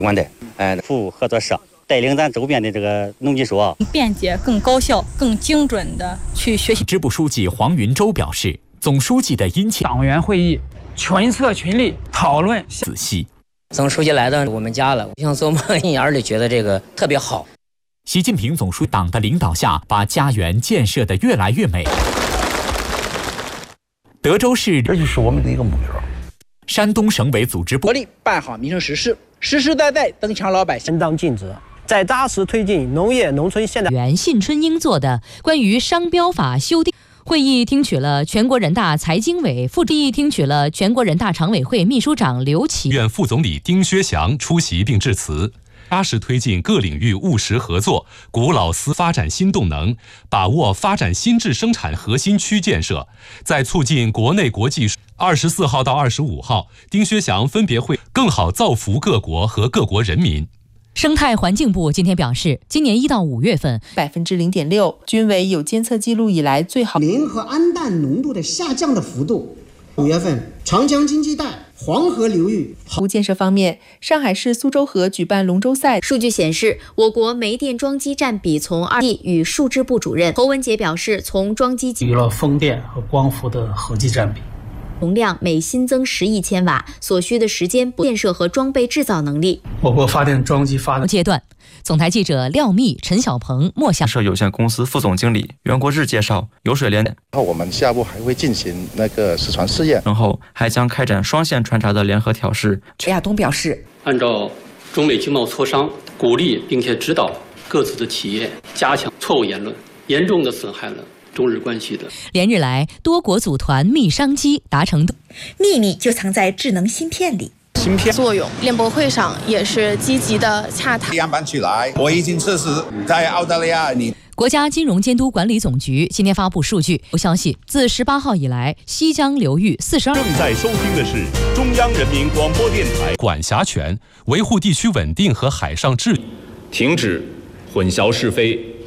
完的，服务合作社带领咱周边的这个农技所， 便捷、更高效、更精准的去学习。 支部书记黄云洲表示，总书记的殷切， 党员会议群策群力讨论仔细。 总书记来到我们家了，像做梦一样的觉得这个特别好。 习近平总书记党的领导下，把家园建设得越来越美。德州市， 这就是我们的一个目标。 山东省委组织部合力办好民生实事，实实在在增强老百姓担当尽责，在扎实推进农业农村现代。 原信春英做的关于商标法修订。会议听取了全国人大财经委副主席，听取了全国人大常委会秘书长刘奇。 院副总理丁薛祥出席并致辞，扎实推进各领域务实合作，鼓老思发展新动能，把握发展新质生产核心区建设，在促进国内国际。24号到25号，丁薛祥分别会更好造福各国和各国人民。 生态环境部今天表示，今年1到5月份 0.6%，均为有监测记录以来最好。 磷和氨氮浓度的下降的幅度。5月份，长江经济带、黄河流域。 建设方面，上海市苏州河举办龙舟赛。 数据显示，我国煤电装机占比从2%。与数支部主任侯文杰表示，从装机与了风电和光伏的合计占比。 容量每新增10亿千瓦，所需的时间建设和装备制造能力。 我国发电装机发展阶段，总台记者廖密、陈小鹏、莫夏。 社有限公司副总经理袁国志介绍，油水联。 然后我们下一步还会进行那个实船试验， 然后还将开展双线穿插的联合调试。 陈亚东表示， 按照中美经贸磋商，鼓励并且指导各自的企业加强错误言论，严重的损害了中日关系的。 连日来，多国组团密商机达成。 秘密就藏在智能芯片里。 芯片作用，联博会上也是积极的洽谈。 样板起来，我已经测试在澳大利亚。 国家金融监督管理总局今天发布数据，有消息，自18号以来，西江流域42。 正在收听的是中央人民广播电台。管辖权，维护地区稳定和海上秩序， 停止混淆是非。